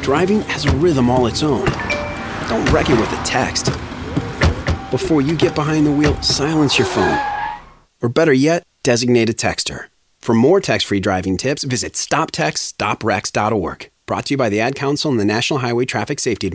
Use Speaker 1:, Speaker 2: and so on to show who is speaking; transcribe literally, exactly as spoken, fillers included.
Speaker 1: Driving has a rhythm all its own. Don't wreck it with a text. Before you get behind the wheel, silence your phone. Or better yet, designate a texter. For more text-free driving tips, visit stop text stop wrecks dot org. Brought to you by the Ad Council and the National Highway Traffic Safety Administration.